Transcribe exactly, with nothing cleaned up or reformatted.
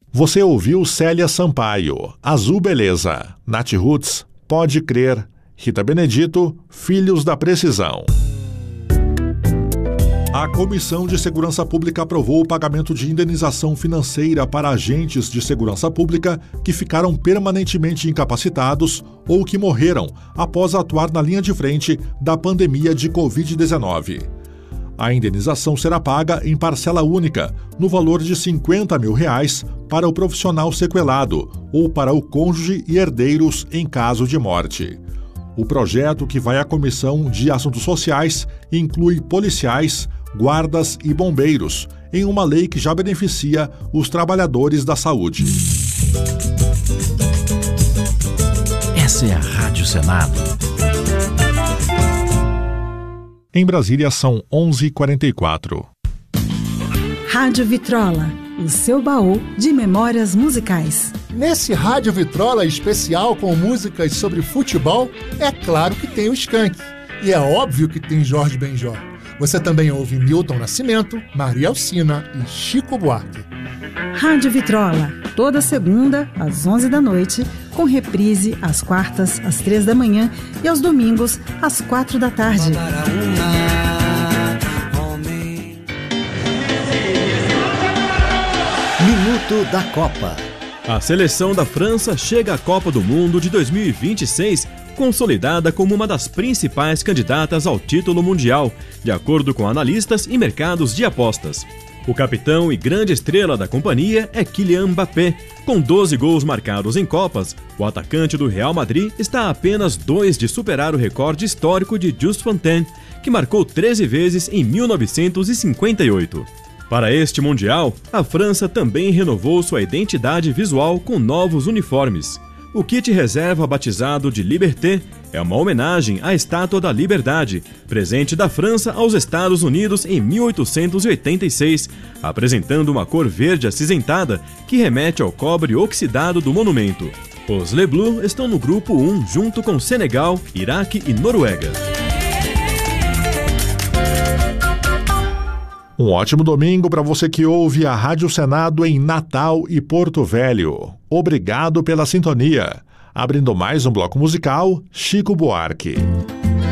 Você ouviu Célia Sampaio, Azul Beleza, Nath Roots, Pode Crer, Rita Benedito, Filhos da Precisão. A Comissão de Segurança Pública aprovou o pagamento de indenização financeira para agentes de segurança pública que ficaram permanentemente incapacitados ou que morreram após atuar na linha de frente da pandemia de covid dezenove. A indenização será paga em parcela única, no valor de cinquenta mil reais para o profissional sequelado ou para o cônjuge e herdeiros em caso de morte. O projeto, que vai à Comissão de Assuntos Sociais, inclui policiais, guardas e bombeiros, em uma lei que já beneficia os trabalhadores da saúde. Essa é a Rádio Senado. Em Brasília são onze e quarenta e quatro. Rádio Vitrola, o seu baú de memórias musicais. Nesse Rádio Vitrola especial com músicas sobre futebol, é claro que tem o Skank. E é óbvio que tem Jorge Benjor. Você também ouve Milton Nascimento, Maria Alcina e Chico Buarque. Rádio Vitrola, toda segunda, às onze da noite, com reprise às quartas, às três da manhã e aos domingos, às quatro da tarde. Minuto da Copa. A seleção da França chega à Copa do Mundo de dois mil e vinte e seis consolidada como uma das principais candidatas ao título mundial, de acordo com analistas e mercados de apostas. O capitão e grande estrela da companhia é Kylian Mbappé. Com doze gols marcados em Copas, o atacante do Real Madrid está a apenas dois de superar o recorde histórico de Just Fontaine, que marcou treze vezes em mil novecentos e cinquenta e oito. Para este Mundial, a França também renovou sua identidade visual com novos uniformes. O kit reserva batizado de Liberté é uma homenagem à Estátua da Liberdade, presente da França aos Estados Unidos em mil oitocentos e oitenta e seis, apresentando uma cor verde acinzentada que remete ao cobre oxidado do monumento. Os Le Bleus estão no grupo um junto com Senegal, Iraque e Noruega. Um ótimo domingo para você que ouve a Rádio Senado em Natal e Porto Velho. Obrigado pela sintonia. Abrindo mais um bloco musical, Chico Buarque.